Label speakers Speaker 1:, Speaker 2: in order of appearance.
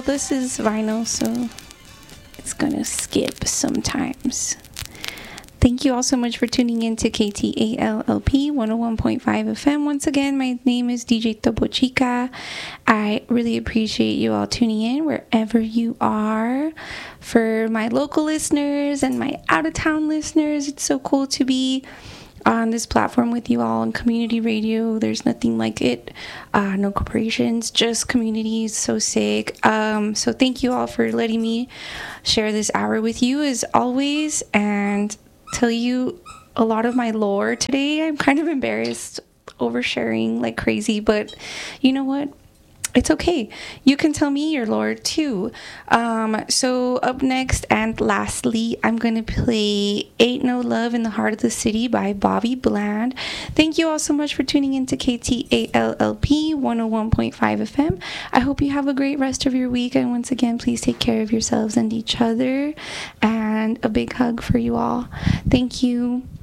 Speaker 1: this is vinyl, so it's gonna skip sometimes. Thank you all so much for tuning in to KTALLP 101.5 FM. Once again, my name is DJ Topo Chica. I really appreciate you all tuning in wherever you are. For my local listeners and my out-of-town listeners, it's so cool to be on this platform with you all on community radio. There's nothing like it. No corporations, just communities. So sick. So thank you all for letting me share this hour with you as always, and tell you a lot of my lore today. I'm kind of embarrassed oversharing like crazy, but you know what? It's okay. You can tell me your lore too. So up next and lastly, I'm going to play Ain't No Love in the Heart of the City by Bobby Bland. Thank you all so much for tuning in to KTALLP 101.5 FM. I hope you have a great rest of your week. And once again, please take care of yourselves and each other. And a big hug for you all. Thank you.